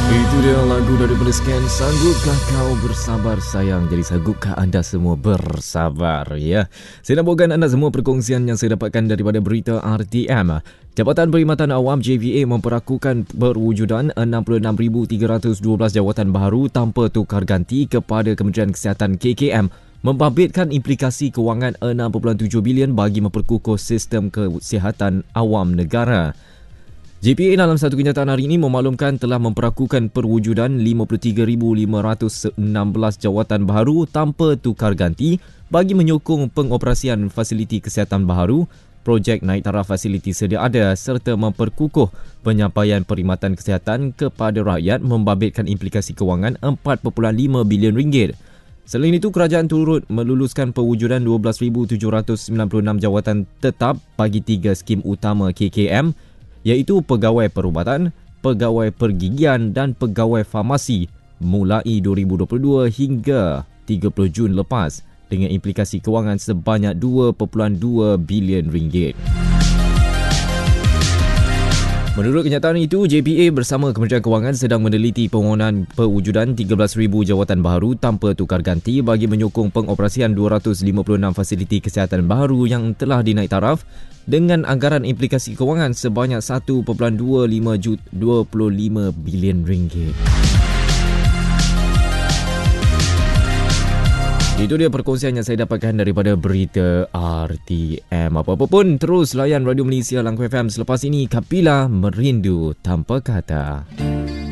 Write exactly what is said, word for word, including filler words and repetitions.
Itu dia lagu daripada Scan. Sanggupkah kau bersabar sayang? Jadi sanggupkah anda semua bersabar ya? Saya nak bawakan anda semua perkongsian yang saya dapatkan daripada berita R T M. Jabatan Perkhidmatan Awam J V A memperakukan perwujudan enam puluh enam ribu tiga ratus dua belas jawatan baharu tanpa tukar ganti kepada Kementerian Kesihatan K K M, membabitkan implikasi kewangan enam perpuluhan tujuh bilion bagi memperkukuh sistem kesihatan awam negara. J P A dalam satu kenyataan hari ini memaklumkan telah memperakukan perwujudan lima puluh tiga ribu lima ratus enam belas jawatan baharu tanpa tukar ganti bagi menyokong pengoperasian fasiliti kesihatan baharu, projek naik taraf fasiliti sedia ada serta memperkukuh penyampaian perkhidmatan kesihatan kepada rakyat, membabitkan implikasi kewangan empat perpuluhan lima bilion ringgit. Selain itu, kerajaan turut meluluskan perwujudan dua belas ribu tujuh ratus sembilan puluh enam jawatan tetap bagi tiga skim utama K K M, iaitu pegawai perubatan, pegawai pergigian dan pegawai farmasi mulai dua ribu dua puluh dua hingga tiga puluh Jun lepas, dengan implikasi kewangan sebanyak dua perpuluhan dua bilion ringgit. Menurut kenyataan itu, J P A bersama Kementerian Kewangan sedang meneliti permohonan perwujudan tiga belas ribu jawatan baharu tanpa tukar ganti bagi menyokong pengoperasian dua ratus lima puluh enam fasiliti kesihatan baharu yang telah dinaik taraf dengan anggaran implikasi kewangan sebanyak satu perpuluhan dua puluh lima bilion ringgit. Itu dia perkongsian yang saya dapatkan daripada berita R T M. Apa-apa pun, terus layan Radio Malaysia Langkawi F M. Selepas ini, Kapila Merindu Tanpa Kata.